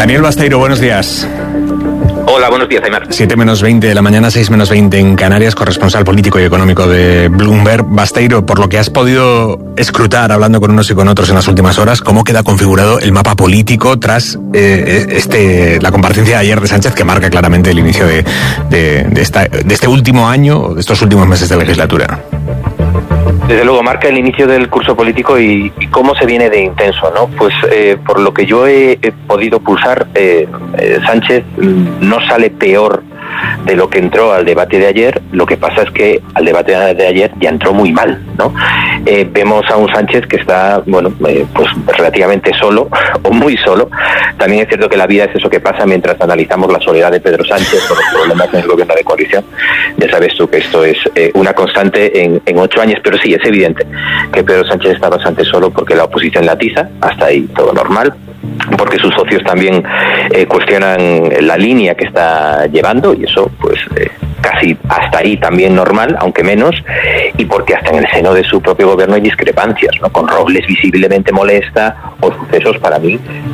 Daniel Basteiro, buenos días. Hola, buenos días, Aymar. 7 menos 20 de la mañana, 6 menos 20 en Canarias, corresponsal político y económico de Bloomberg. Basteiro, por lo que has podido escrutar hablando con unos y con otros en las últimas horas, ¿cómo queda configurado el mapa político tras la comparecencia de ayer de Sánchez, que marca claramente el inicio de este último año, de estos últimos meses de legislatura? Desde luego marca el inicio del curso político y cómo se viene de intenso, ¿no? Pues por lo que yo he podido pulsar, Sánchez no sale peor de lo que entró al debate de ayer. Lo que pasa es que al debate de ayer ya entró muy mal, ¿no? Vemos a un Sánchez que está, pues relativamente solo, o muy solo. También es cierto que la vida es eso que pasa mientras analizamos la soledad de Pedro Sánchez o los problemas en el gobierno de coalición. Ya sabes tú que esto es una constante en 8 años, pero sí, es evidente que Pedro Sánchez está bastante solo porque la oposición la atiza, hasta ahí todo normal, porque sus socios también cuestionan la línea que está llevando, y eso pues casi hasta ahí también normal, aunque menos, y porque hasta en el seno de su propio gobierno hay discrepancias, ¿no? Con Robles visiblemente molesta, o sucesos para mí